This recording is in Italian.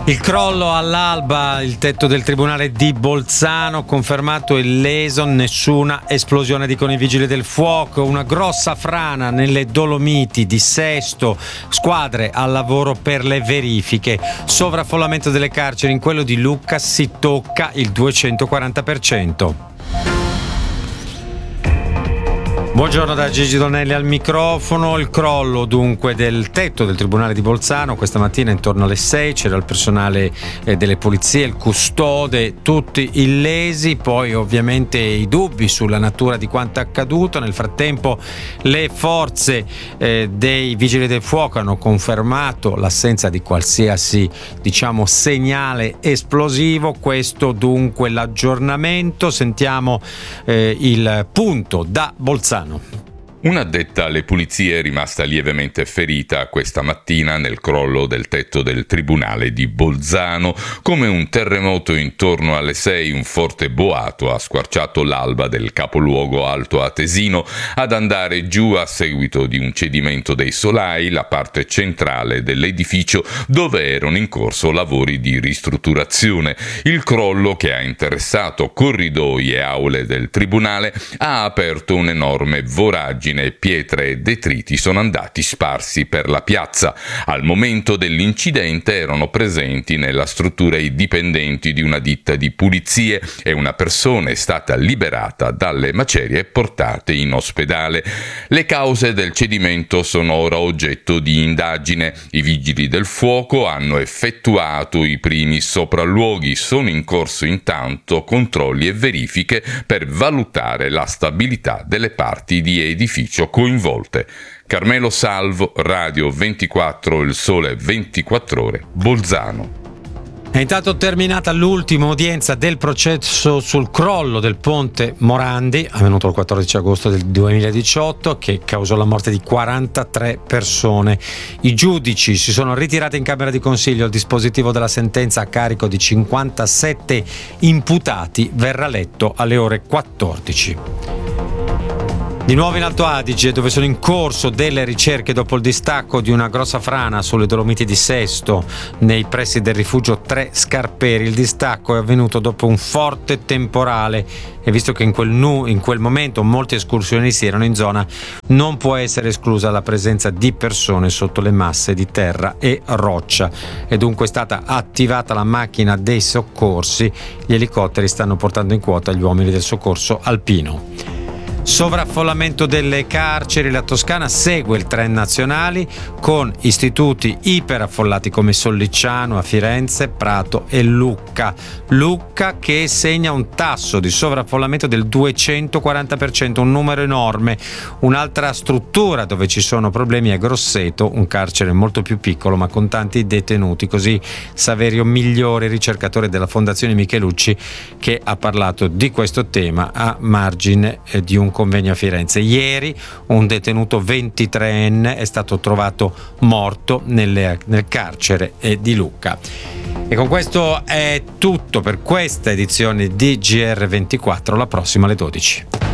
Il crollo all'alba, il tetto del tribunale di Bolzano, confermato illeso, nessuna esplosione, dicono i vigili del fuoco, una grossa frana nelle Dolomiti di Sesto, squadre al lavoro per le verifiche, sovraffollamento delle carceri, in quello di Lucca si tocca il 240%. Buongiorno da Gigi Donelli al microfono. Il crollo dunque del tetto del Tribunale di Bolzano questa mattina intorno alle 6, c'era il personale delle polizie, il custode, tutti illesi, poi ovviamente i dubbi sulla natura di quanto accaduto. Nel frattempo le forze dei vigili del fuoco hanno confermato l'assenza di qualsiasi segnale esplosivo. Questo dunque l'aggiornamento. Sentiamo il punto da Bolzano. Un'addetta alle pulizie è rimasta lievemente ferita questa mattina nel crollo del tetto del Tribunale di Bolzano. Come un terremoto intorno alle 6, un forte boato ha squarciato l'alba del capoluogo alto atesino. Ad andare giù, a seguito di un cedimento dei solai, la parte centrale dell'edificio dove erano in corso lavori di ristrutturazione. Il crollo, che ha interessato corridoi e aule del Tribunale, ha aperto un'enorme voragine. Pietre e detriti sono andati sparsi per la piazza. Al momento dell'incidente erano presenti nella struttura i dipendenti di una ditta di pulizie e una persona è stata liberata dalle macerie e portate in ospedale. Le cause del cedimento sono ora oggetto di indagine. I vigili del fuoco hanno effettuato i primi sopralluoghi. Sono in corso intanto controlli e verifiche per valutare la stabilità delle parti di edificio coinvolte. Carmelo Salvo, Radio 24, Il Sole 24 Ore, Bolzano. È intanto terminata l'ultima udienza del processo sul crollo del ponte Morandi, avvenuto il 14 agosto del 2018, che causò la morte di 43 persone. I giudici si sono ritirati in Camera di Consiglio. Il dispositivo della sentenza a carico di 57 imputati verrà letto alle ore 14. Di nuovo in Alto Adige, dove sono in corso delle ricerche dopo il distacco di una grossa frana sulle Dolomiti di Sesto, nei pressi del rifugio Tre Scarperi. Il distacco è avvenuto dopo un forte temporale e visto che in quel momento molti escursionisti erano in zona, non può essere esclusa la presenza di persone sotto le masse di terra e roccia. È dunque stata attivata la macchina dei soccorsi. Gli elicotteri stanno portando in quota gli uomini del soccorso alpino. Sovraffollamento delle carceri, la Toscana segue il trend nazionali con istituti iperaffollati come Sollicciano a Firenze, Prato e Lucca. Lucca che segna un tasso di sovraffollamento del 240%, un numero enorme. Un'altra struttura dove ci sono problemi è Grosseto, un carcere molto più piccolo ma con tanti detenuti. Così Saverio Migliori, ricercatore della Fondazione Michelucci, che ha parlato di questo tema a margine di un convegno a Firenze. Ieri un detenuto 23enne è stato trovato morto nel carcere di Lucca. E con questo è tutto per questa edizione di GR24, la prossima alle 12.